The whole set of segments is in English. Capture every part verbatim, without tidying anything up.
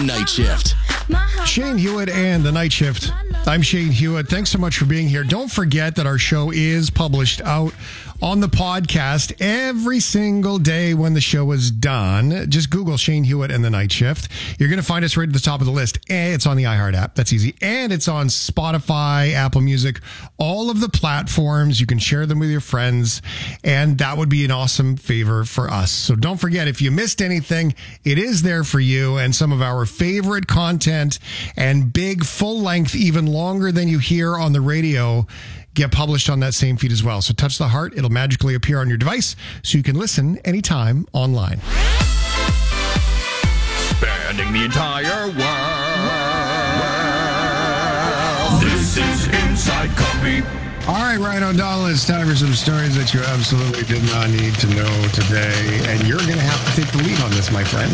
Night Shift. Shane Hewitt and The Night Shift. I'm Shane Hewitt. Thanks so much for being here. Don't forget that our show is published out on the podcast every single day when the show is done. Just Google Shane Hewitt and The Night Shift. You're going to find us right at the top of the list. And it's on the iHeart app. That's easy. And it's on Spotify, Apple Music, all of the platforms. You can share them with your friends. And that would be an awesome favor for us. So don't forget, if you missed anything, it is there for you. And some of our favorite content and big full length, even longer than you hear on the radio, get published on that same feed as well. So touch the heart. It'll magically appear on your device so you can listen anytime online. Spanning the entire world. This is Inside Copy. All right, Ryan O'Donnell, it's time for some stories that you absolutely did not need to know today. And you're going to have to take the lead on this, my friend.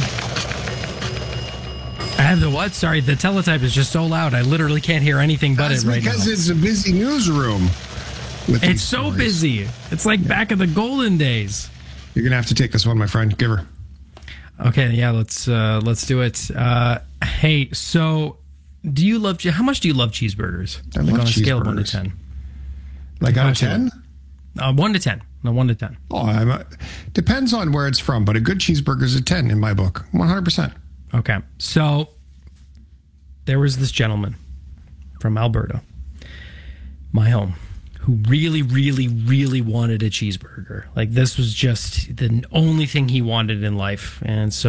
I have the what? Sorry, the teletype is just so loud. I literally can't hear anything but That's it right now. because it's a busy newsroom. It's so stories. busy. It's like back in the golden days. You're going to have to take this one, my friend. Give her. Okay, yeah, let's uh, let's do it. Uh, hey, so do you love, how much do you love cheeseburgers? I like love on a cheeseburgers. scale of one to ten. Like out of ten? Uh, one to ten. No, one to ten. Oh, I'm a, depends on where it's from, but a good cheeseburger is a ten in my book. one hundred percent. Okay, so there was this gentleman from Alberta, my home, who really, really, really wanted a cheeseburger. Like, this was just the only thing he wanted in life. And so